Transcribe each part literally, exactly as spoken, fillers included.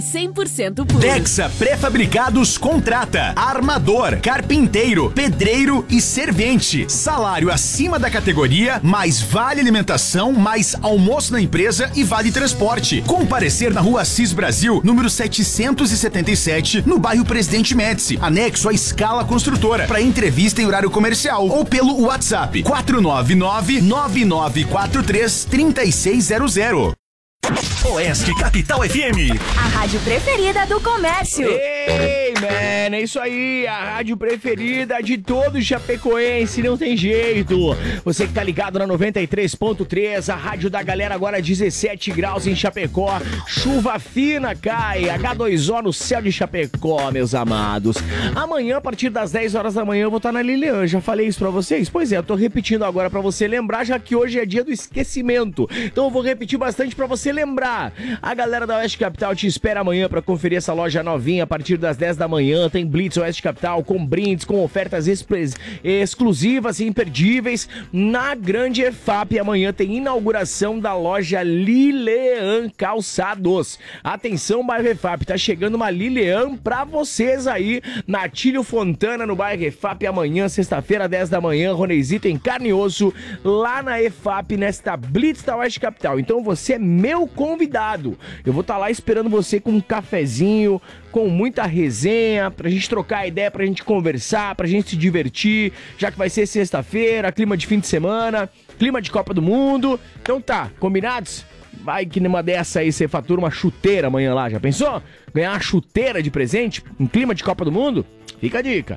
cem por cento puro. Dexa Pré-Fabricados contrata armador, carpinteiro, pedreiro e servente. Salário acima da categoria, mais vale alimentação, mais almoço na empresa e vale transporte. Comparecer na Rua Assis Brasil, número setecentos e setenta e sete, no bairro Presidente Médici, anexo à Escala Construtora, para entrevista em horário comercial ou pelo WhatsApp quatro nove nove, nove nove quatro três, três seis zero zero. Oeste Capital F M, a rádio preferida do comércio. Ei, man, é isso aí, a rádio preferida de todo chapecoense, não tem jeito. Você que tá ligado na noventa e três ponto três, a rádio da galera, agora dezessete graus em Chapecó, chuva fina cai, agá dois ó no céu de Chapecó, meus amados. Amanhã, a partir das dez horas da manhã, eu vou estar na Lilian, já falei isso pra vocês? Pois é, eu tô repetindo agora pra você lembrar, já que hoje é dia do esquecimento. Então eu vou repetir bastante pra você lembrar. A galera da Oeste Capital te espera amanhã para conferir essa loja novinha a partir das dez da manhã. Tem Blitz Oeste Capital com brindes, com ofertas expres- exclusivas e imperdíveis na Grande E F A P. Amanhã tem inauguração da loja Lilian Calçados. Atenção, bairro E F A P, tá chegando uma Lilian pra vocês aí na Tílio Fontana, no bairro E F A P. Amanhã, sexta-feira, dez da manhã, Ronezito em carne e osso, lá na E F A P, nesta Blitz da Oeste Capital. Então você é meu convidado. Eu vou estar lá esperando você com um cafezinho, com muita resenha, pra gente trocar ideia, pra gente conversar, pra gente se divertir, já que vai ser sexta-feira, clima de fim de semana, clima de Copa do Mundo. Então tá, combinados? Vai que numa dessa aí você fatura uma chuteira amanhã lá, já pensou? Ganhar uma chuteira de presente em clima de Copa do Mundo? Fica a dica.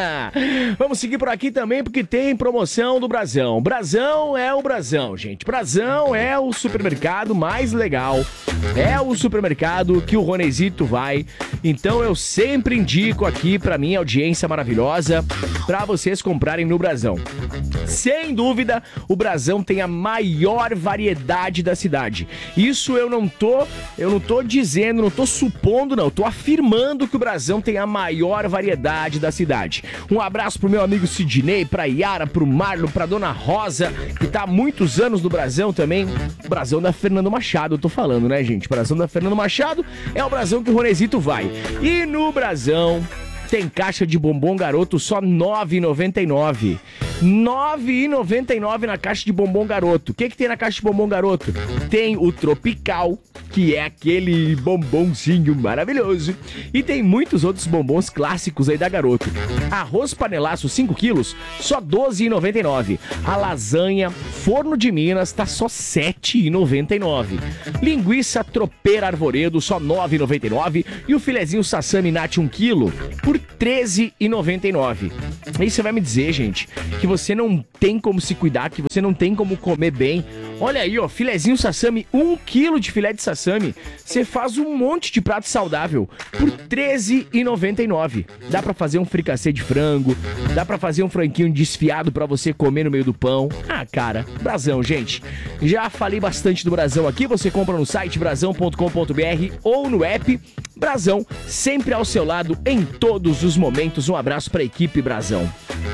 Vamos seguir por aqui também porque tem promoção do Brasão. Brasão é o Brasão, gente. Brasão é o supermercado mais legal. É o supermercado que o Ronezito vai. Então eu sempre indico aqui pra minha audiência maravilhosa pra vocês comprarem no Brasão. Sem dúvida, o Brasão tem a maior variedade da cidade. Isso eu não tô, eu não tô dizendo, não tô supondo, não. Tô afirmando que o Brasão tem a maior variedade da cidade. Um abraço pro meu amigo Sidney, pra Yara, pro Marlon, pra Dona Rosa, que tá há muitos anos no Brasão também. O Brasão da Fernando Machado, eu tô falando, né, gente? O Brasão da Fernando Machado é o Brasão que o Ronezito vai. E no Brasão tem caixa de bombom garoto só nove reais e noventa e nove centavos. nove reais e noventa e nove centavos na caixa de bombom garoto. O que que tem na caixa de bombom garoto? Tem o Tropical, que é aquele bombonzinho maravilhoso. E tem muitos outros bombons clássicos aí da Garoto. Arroz panelaço cinco quilos, só doze reais e noventa e nove centavos. A lasanha Forno de Minas tá só sete reais e noventa e nove centavos. Linguiça Tropeira Arvoredo, só nove reais e noventa e nove centavos. E o filezinho Sassami Nati um quilo por treze reais e noventa e nove centavos. Aí você vai me dizer, gente, que você não tem como se cuidar, que você não tem como comer bem. Olha aí, ó, filezinho Sassami, um quilo de filé de Sassami. Você faz um monte de prato saudável por treze reais e noventa e nove centavos. Dá pra fazer um fricassê de frango, dá pra fazer um franquinho desfiado pra você comer no meio do pão. Ah, cara, Brasão, gente. Já falei bastante do Brasão aqui, você compra no site brasão ponto com ponto b r ou no app Brasão, sempre ao seu lado em todos os momentos. Um abraço pra equipe Brasão.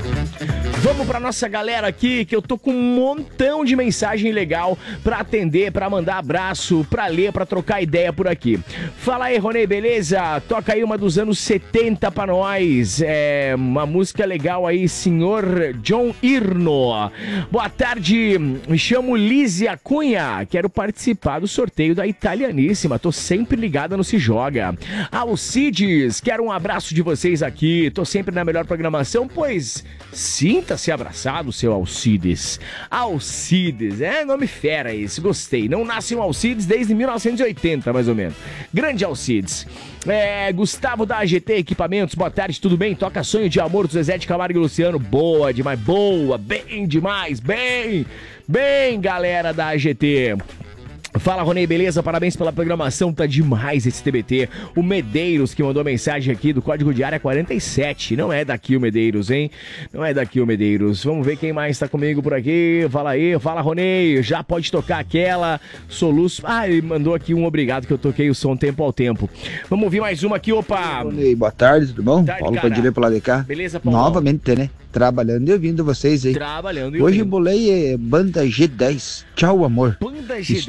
Vamos pra nossa galera aqui, que eu tô com um montão de mensagem legal pra atender, pra mandar abraço, pra ler, pra trocar ideia por aqui. Fala aí, Ronei, beleza? Toca aí uma dos anos setenta pra nós. É uma música legal aí, senhor John Irno. Boa tarde, me chamo Lízia Cunha, quero participar do sorteio da Italianíssima, tô sempre ligada no Se Joga. Alcides, quero um abraço de vocês aqui, tô sempre na melhor programação, pois sinta-se abraçado, seu Alcides. Alcides, é nome fera esse, gostei. Não nasce um Alcides desde mil novecentos e oitenta, mais ou menos. Grande Alcides. É, Gustavo da A G T Equipamentos, boa tarde, tudo bem? Toca Sonho de Amor do Zezé de Camargo e Luciano. Boa demais, boa, bem demais, bem, bem, galera da A G T. Fala, Ronei, beleza? Parabéns pela programação, tá demais esse T B T. O Medeiros que mandou mensagem aqui do código de área quarenta e sete. Não é daqui o Medeiros, hein? Não é daqui o Medeiros. Vamos ver quem mais tá comigo por aqui. Fala aí, fala, Ronei. Já pode tocar aquela soluço. Ah, ele mandou aqui um obrigado que eu toquei o som tempo ao tempo. Vamos ouvir mais uma aqui, opa. Ronei, boa tarde, tudo bom? Boa tarde, Paulo Padilha pro lado de cá. Beleza, Paulo? Novamente, né? Trabalhando e ouvindo vocês aí. Trabalhando e Hoje ouvindo. bolei é, banda G dez. Tchau, amor. Banda G dez. Se tiver algum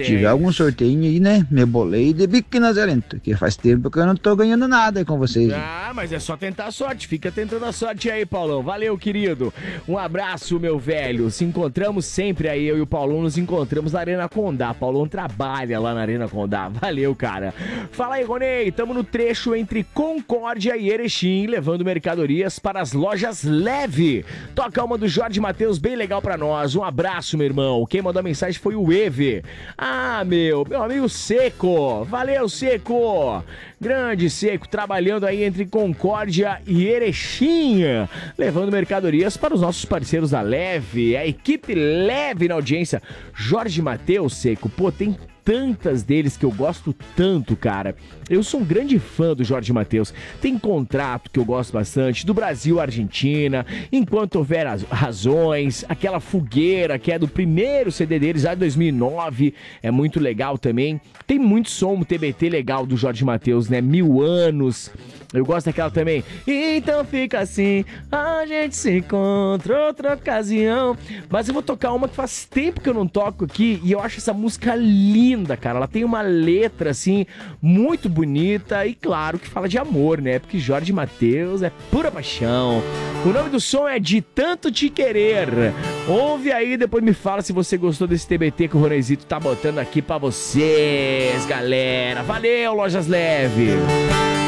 um sorteio aí, né? Me bolei de bico nazarento, que faz tempo que eu não tô ganhando nada com vocês. Ah, mas é só tentar a sorte. Fica tentando a sorte aí, Paulão. Valeu, querido. Um abraço, meu velho. Se encontramos sempre aí, eu e o Paulão nos encontramos na Arena Condá. Paulão trabalha lá na Arena Condá. Valeu, cara. Fala aí, Ronei. Tamo no trecho entre Concórdia e Erechim, levando mercadorias para as lojas Leve. Toca uma do Jorge Mateus, bem legal pra nós. Um abraço, meu irmão. Quem mandou a mensagem foi o Eve. Ah, meu, meu amigo Seco. Valeu, Seco. Grande Seco, trabalhando aí entre Concórdia e Erechim, levando mercadorias para os nossos parceiros da Leve, a equipe Leve na audiência. Jorge Mateus, Seco, pô, tem tantas deles que eu gosto tanto, cara. Eu sou um grande fã do Jorge Mateus. Tem Contrato, que eu gosto bastante, do Brasil Argentina, Enquanto Houver Razões, aquela Fogueira, que é do primeiro C D deles, lá de dois mil e nove, é muito legal também. Tem muito som T B T legal do Jorge Mateus, né? Mil Anos, eu gosto daquela também. Então fica assim, a gente se encontra outra ocasião. Mas eu vou tocar uma que faz tempo que eu não toco aqui e eu acho essa música linda, cara. Ela tem uma letra, assim, muito bonita e, claro, que fala de amor, né? Porque Jorge Mateus é pura paixão. O nome do som é De Tanto Te Querer. Ouve aí, depois me fala se você gostou desse T B T que o Ronezito tá botando aqui pra vocês, galera. Valeu, Lojas Leve.